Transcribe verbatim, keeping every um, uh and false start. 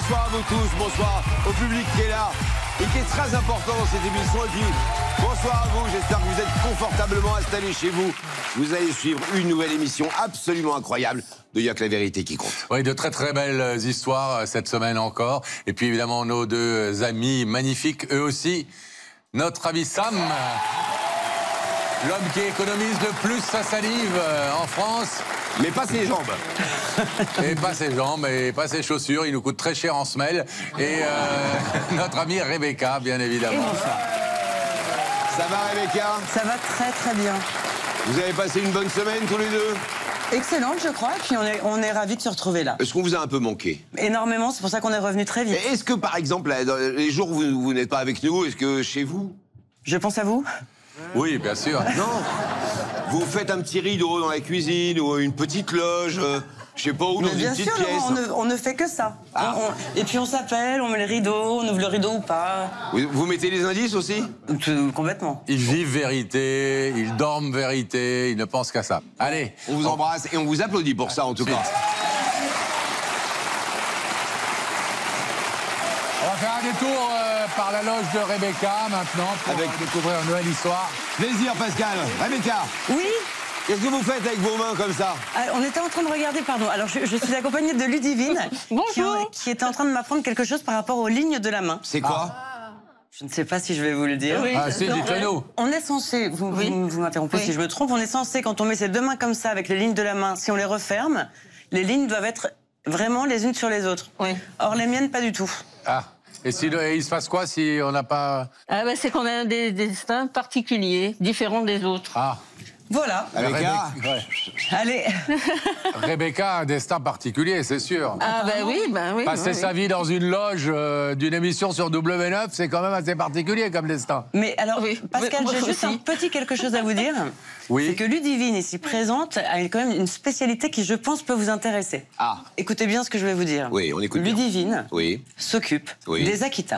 Bonsoir à vous tous, bonsoir au public qui est là et qui est très important dans cette émission. Et puis, bonsoir à vous, j'espère que vous êtes confortablement installés chez vous. Vous allez suivre une nouvelle émission absolument incroyable de Y'a que la vérité qui compte. Oui, de très très belles histoires cette semaine encore. Et puis évidemment, nos deux amis magnifiques, eux aussi. Notre ami Sam, l'homme qui économise le plus sa salive en France. Mais pas ses jambes. Et pas ses jambes, et pas ses chaussures. Il nous coûte très cher en semelle. Et euh, notre amie Rebecca, bien évidemment. Ça va, Rebecca? Ça va très très bien. Vous avez passé une bonne semaine tous les deux? Excellente, je crois, et puis on est, on est ravis de se retrouver là. Est-ce qu'on vous a un peu manqué? Énormément, c'est pour ça qu'on est revenu très vite. Est-ce que, par exemple, dans les jours où vous, vous n'êtes pas avec nous, est-ce que chez vous? Je pense à vous. Oui, bien sûr. Non. Vous faites un petit rideau dans la cuisine ou une petite loge, euh, je sais pas où, dans Mais une bien petite sûr, pièce. Laurent, on, ne, on ne fait que ça. Ah. On- on- et puis on s'appelle, on met le rideau, on ouvre le rideau ou pas. Vous, vous mettez les indices aussi? Tout- complètement. Ils vivent vérité, ils dorment vérité, ils ne pensent qu'à ça. Allez, On vous embrasse et on vous applaudit pour ça, en tout Si. cas. on va faire un détour euh, par la loge de Rebecca maintenant pour Avec- euh, découvrir une nouvelle histoire. Plaisir, Pascal. Rebecca, Oui, qu'est-ce que vous faites avec vos mains comme ça? ah, on était en train de regarder, pardon. Alors je, je suis accompagnée de Ludivine, qui, en- qui était en train de m'apprendre quelque chose par rapport aux lignes de la main. C'est quoi? Je ne sais pas si je vais vous le dire. Ah si, dites-le-nous. On est censé, vous, vous, vous m'interrompez Oui. si je me trompe, on est censé, quand on met ses deux mains comme ça avec les lignes de la main, si on les referme, les lignes doivent être vraiment les unes sur les autres. Oui. Or les miennes, pas du tout. Ah, et, si, et il se passe quoi si on n'a pas... Ah ben, c'est qu'on a des destins particuliers, différents des autres. Ah, Voilà. Rebecca, Rebecca, ouais. Allez. Rebecca a un destin particulier, c'est sûr. Ah ben oui, ben oui. Passer oui, sa oui. vie dans une loge euh, d'une émission sur W neuf, c'est quand même assez particulier comme destin. Mais alors, Oui, Pascal, moi j'ai juste aussi. un petit quelque chose à vous dire. Oui. C'est que Ludivine, ici présente, a quand même une spécialité qui, je pense, peut vous intéresser. Ah. Écoutez bien ce que je vais vous dire. Oui, on écoute bien. Ludivine Oui. s'occupe Oui. des Akita.